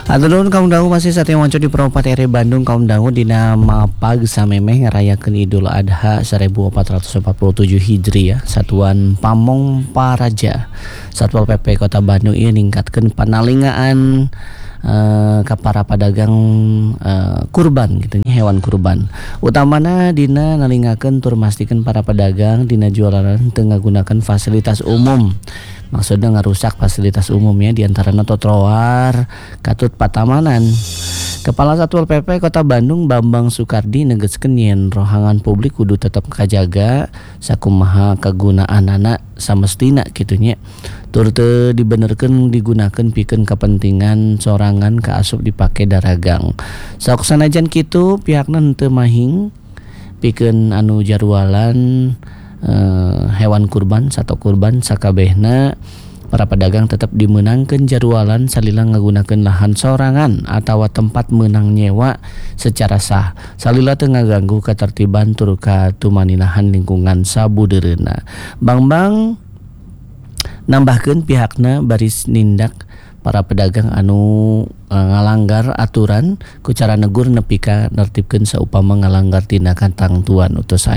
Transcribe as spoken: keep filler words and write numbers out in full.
Hatur kaum dangu masih sate wanco di Perompat R Bandung kaum dangu dina mapag samemeh ngarayakeun Idul Adha seribu empat ratus empat puluh tujuh Hijriah. Satuan Pamong Paraja Satpol P P Kota Bandung ieu ningkatkeun panalingaan Uh, ke para pedagang uh, kurban gitu hewan kurban utamana dina nalingakeun tur mastikeun para pedagang dina jualan teu ngagunakeun fasilitas umum. Maksudnya ngarusak fasilitas umumnya diantaranya trotoar, katut patamanan. Kepala Satpol P P Kota Bandung Bambang Sukardi negeskeun yen rohangan publik kudu tetep kajaga sakumaha kagunaanana samestina kitu nya. Tur teu dibenerkeun digunakeun pikeun kepentingan sorangan kaasup dipake daragang. Sok sanajan kitu pihakna henteu mahing pikeun anu jarwalan eh, hewan kurban sato kurban sakabehna. Para pedagang tetap dimenangkan jarwalan salila ngagunakeun lahan sorangan atau tempat menang nyewa secara sah. Salila teu ngaganggu katertiban tur katumanilahan lingkungan sabudereuna. Bang-bang nambahkeun pihakna baris nindak para pedagang anu uh, ngalanggar aturan ku cara negur nepi ka nertibkeun saupama ngalanggar tindakan tangtuan utus